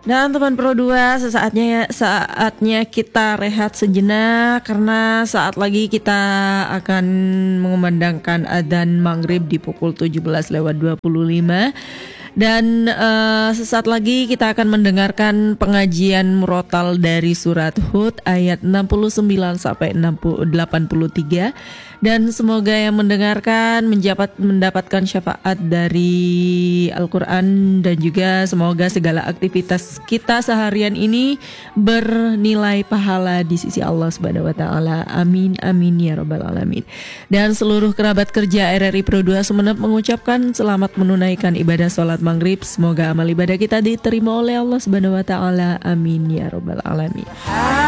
Dan teman Pro 2, saatnya kita rehat sejenak karena saat lagi kita akan mengumandangkan adzan maghrib di pukul 17:25. Dan sesaat lagi kita akan mendengarkan pengajian murotal dari surat Hud ayat 69 sampai 83. Dan semoga yang mendengarkan mendapatkan syafaat dari Al-Quran, dan juga semoga segala aktivitas kita seharian ini bernilai pahala di sisi Allah Subhanahu wa taala. Amin amin ya rabbal alamin. Dan seluruh kerabat kerja RRI Pro 2 Sumeneb mengucapkan selamat menunaikan ibadah sholat maghrib. Semoga amal ibadah kita diterima oleh Allah Subhanahu wa taala. Amin ya rabbal alamin.